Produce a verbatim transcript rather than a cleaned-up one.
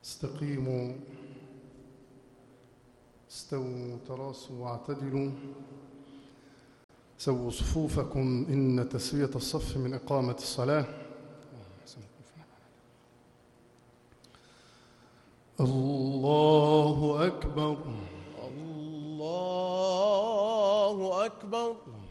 استقيموا، استووا، تراصوا واعتدلوا، سووا صفوفكم، إن تسوية الصف من إقامة الصلاة. الله أكبر، الله أكبر.